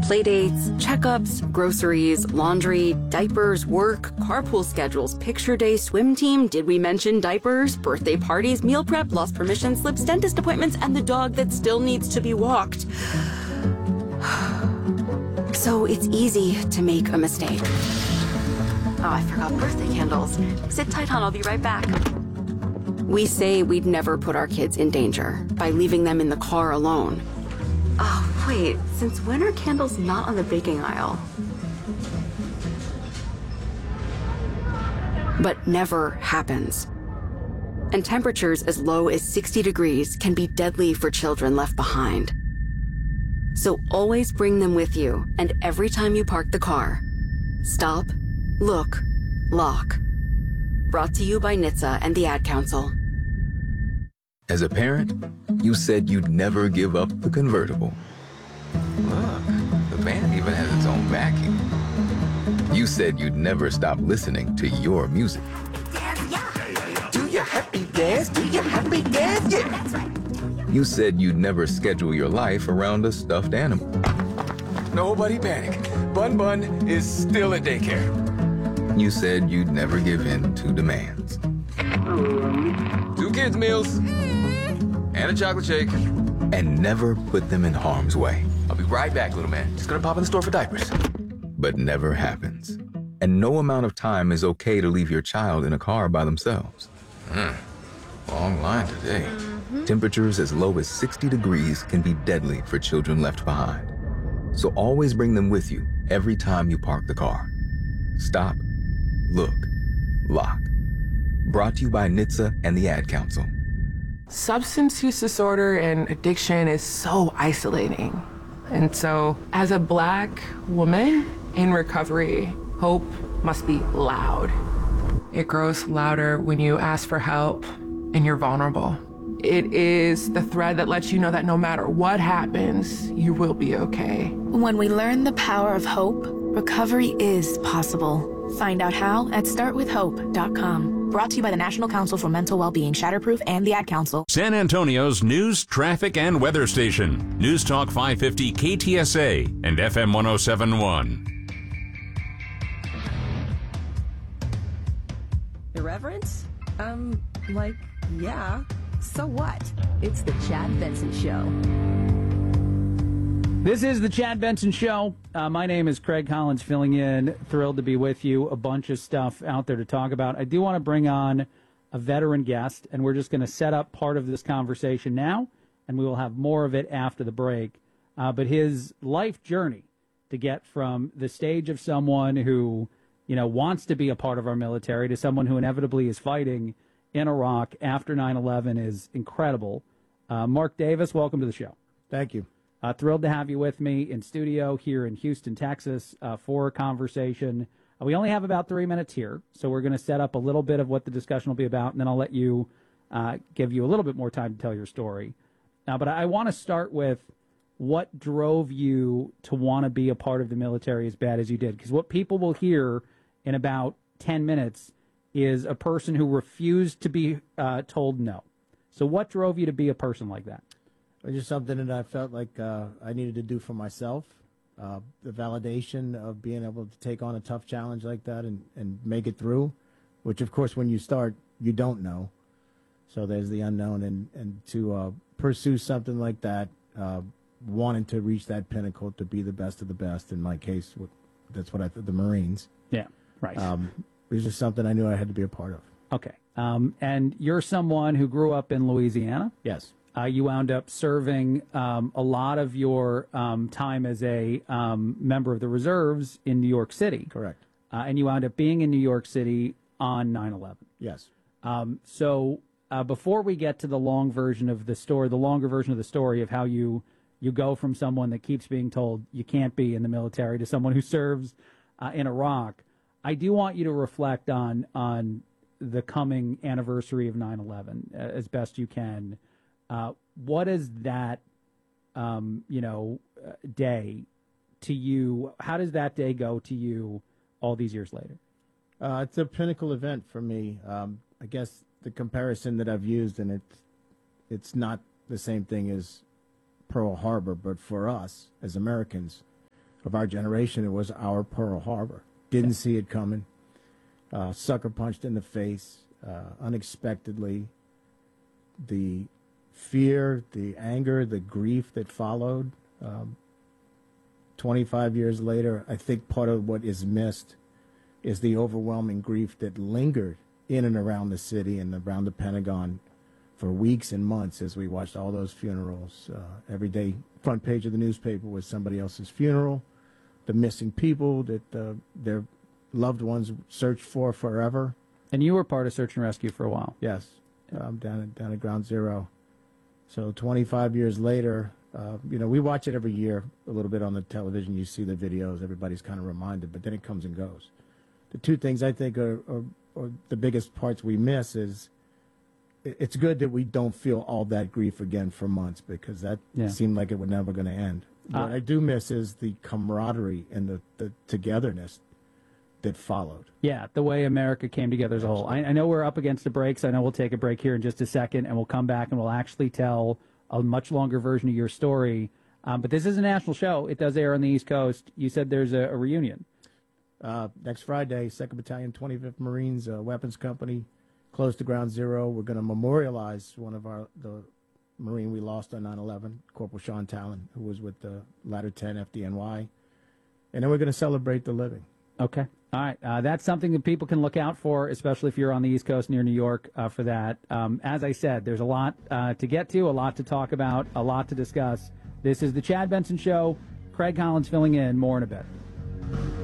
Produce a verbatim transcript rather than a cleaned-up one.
Playdates, checkups, groceries, laundry, diapers, work, carpool schedules, picture day, swim team, did we mention diapers, birthday parties, meal prep, lost permission slips, dentist appointments, and the dog that still needs to be walked. So it's easy to make a mistake. Oh, I forgot birthday candles. Sit tight, hon, I'll be right back. We say we'd never put our kids in danger by leaving them in the car alone. Oh, wait, since when are candles not on the baking aisle? But never happens. And temperatures as low as sixty degrees can be deadly for children left behind. So always bring them with you, and every time you park the car, stop, look, lock. Brought to you by N H T S A and the Ad Council. As a parent, you said you'd never give up the convertible. Look, the van even has its own vacuum. You said you'd never stop listening to your music. Do your happy dance, do your happy dance, yeah. That's right. You said you'd never schedule your life around a stuffed animal. Nobody panic. Bun Bun is still at daycare. You said you'd never give in to demands. Two kids' meals and a chocolate shake. And never put them in harm's way. I'll be right back, little man. Just gonna pop in the store for diapers. But never happens. And no amount of time is okay to leave your child in a car by themselves. Mm. Long line today. Mm-hmm. Temperatures as low as sixty degrees can be deadly for children left behind. So always bring them with you every time you park the car. Stop, look, lock. Brought to you by N H T S A and the Ad Council. Substance use disorder and addiction is so isolating. And so as a Black woman in recovery, hope must be loud. It grows louder when you ask for help and you're vulnerable. It is the thread that lets you know that no matter what happens, you will be okay. When we learn the power of hope, recovery is possible. Find out how at start with hope dot com. Brought to you by the National Council for Mental Wellbeing, Shatterproof, and the Ad Council. San Antonio's news, traffic, and weather station. News Talk five fifty K T S A and F M one oh seven point one. Irreverence? Um, like, yeah. So what? It's the Chad Benson Show. This is the Chad Benson Show. Uh, my name is Craig Collins, filling in. Thrilled to be with you. A bunch of stuff out there to talk about. I do want to bring on a veteran guest, and we're just going to set up part of this conversation now, and we will have more of it after the break. Uh, but his life journey to get from the stage of someone who, you know, wants to be a part of our military to someone who inevitably is fighting in Iraq after nine eleven is incredible. Uh, Mark Davis, welcome to the show. Thank you. Uh, thrilled to have you with me in studio here in Houston, Texas, uh, for a conversation. Uh, we only have about three minutes here, so we're going to set up a little bit of what the discussion will be about, and then I'll let you uh, give you a little bit more time to tell your story. Uh, but I, I want to start with what drove you to want to be a part of the military as bad as you did, because what people will hear in about ten minutes is a person who refused to be uh, told no. So what drove you to be a person like that? It was just something that I felt like uh, I needed to do for myself. Uh, the validation of being able to take on a tough challenge like that and, and make it through, which, of course, when you start, you don't know. So there's the unknown. And, and to uh, pursue something like that, uh, wanting to reach that pinnacle, to be the best of the best, in my case, that's what I thought, the Marines. Yeah, right. Um, it was just something I knew I had to be a part of. Okay. Um, and you're someone who grew up in Louisiana? Yes. Uh, you wound up serving um, a lot of your um, time as a um, member of the reserves in New York City. Correct. Uh, and you wound up being in New York City on nine eleven. Yes. Um, so uh, before we get to the long version of the story, the longer version of the story of how you, you go from someone that keeps being told you can't be in the military to someone who serves uh, in Iraq, I do want you to reflect on, on the coming anniversary of nine eleven uh, as best you can. Uh, what is that, um, you know, uh, day to you? How does that day go to you all these years later? Uh, it's a pinnacle event for me. Um, I guess the comparison that I've used, and it's, it's not the same thing as Pearl Harbor, but for us as Americans, of our generation, it was our Pearl Harbor. Didn't see it coming. Uh, sucker punched in the face uh, unexpectedly. The fear, the anger, the grief that followed. Um, twenty-five years later, I think part of what is missed is the overwhelming grief that lingered in and around the city and around the Pentagon for weeks and months as we watched all those funerals. Uh, every day, front page of the newspaper was somebody else's funeral, the missing people that uh, their loved ones searched for forever. And you were part of search and rescue for a while. Yes, um, down at down at Ground Zero. So twenty-five years later, uh, you know, we watch it every year a little bit on the television. You see the videos, everybody's kind of reminded, but then it comes and goes. The two things I think are, are, are the biggest parts we miss is it- it's good that we don't feel all that grief again for months, because that Yeah. seemed like it was never going to end. What Uh, I do miss is the camaraderie and the, the togetherness that followed. Yeah, the way America came together as a whole. I, I know we're up against the breaks. I know we'll take a break here in just a second, and we'll come back and we'll actually tell a much longer version of your story. Um, but this is a national show. It does air on the East Coast. You said there's a, a reunion. Uh, next Friday, second Battalion, twenty-fifth Marines uh, Weapons Company, close to Ground Zero. We're going to memorialize one of our the Marine we lost on nine eleven, Corporal Sean Talon, who was with the Ladder ten F D N Y. And then we're going to celebrate the living. Okay. All right. Uh, that's something that people can look out for, especially if you're on the East Coast near New York uh, for that. Um, as I said, there's a lot uh, to get to, a lot to talk about, a lot to discuss. This is the Chad Benson Show. Craig Collins filling in. More in a bit.